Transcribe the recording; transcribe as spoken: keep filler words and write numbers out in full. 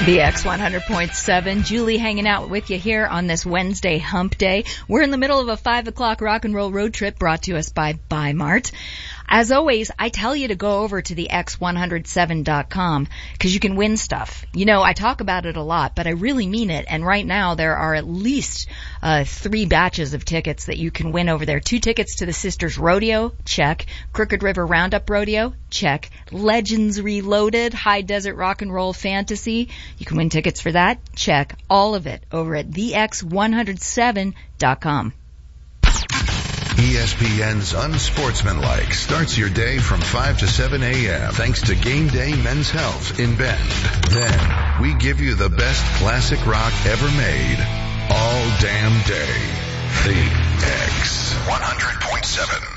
The X one hundred point seven, Julie hanging out with you here on this Wednesday hump day. We're in the middle of a five o'clock rock and roll road trip brought to us by Buy Mart. As always, I tell you to go over to the X one oh seven dot com because you can win stuff. You know, I talk about it a lot, but I really mean it. And right now there are at least uh three batches of tickets that you can win over there. Two tickets to the Sisters Rodeo, check. Crooked River Roundup Rodeo, check. Legends Reloaded, High Desert Rock and Roll Fantasy. You can win tickets for that, check. All of it over at the X one oh seven dot com. E S P N's Unsportsmanlike starts your day from five to seven a.m. thanks to Game Day Men's Health in Bend. Then, we give you the best classic rock ever made all damn day. The X one hundred point seven.